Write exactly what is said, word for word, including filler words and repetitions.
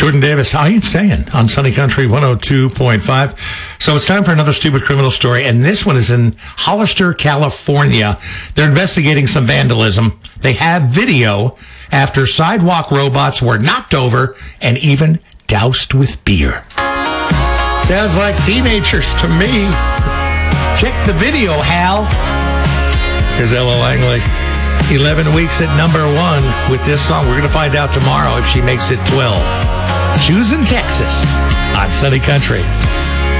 Jordan Davis, how are you saying on Sunny Country one oh two point five? So it's time for another stupid criminal story, and this one is in Hollister, California. They're investigating some vandalism. They have video after sidewalk robots were knocked over and even doused with beer. Sounds like teenagers to me. Check the video, Hal. Here's Ella Langley. eleven weeks at number one with this song. We're going to find out tomorrow if she makes it twelve. Choosing Texas on Sunny Country.